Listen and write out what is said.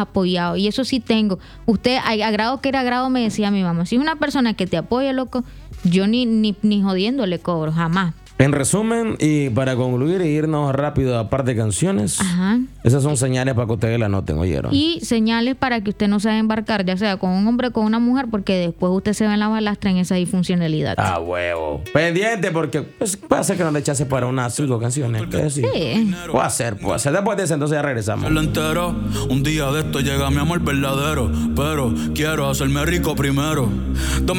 apoyado. Y eso sí tengo. Usted, a grado que era grado, me decía mi mamá, si es una persona que te apoya, loco, yo ni jodiendo le cobro, jamás. En resumen, y para concluir e irnos rápido a par de canciones, Ajá. Esas son señales para que ustedes la noten, ¿oyeron? Y señales para que usted no se vaya a embarcar, ya sea con un hombre o con una mujer, porque después usted se va en la balastra en esa disfuncionalidad. Ah, huevo. Pendiente, porque pues, puede ser que nos echase para unas 5 canciones. Sí. Puede ser. Después de eso, entonces ya regresamos. Se lo entero. Un día de esto llega mi amor verdadero, pero quiero hacerme rico primero.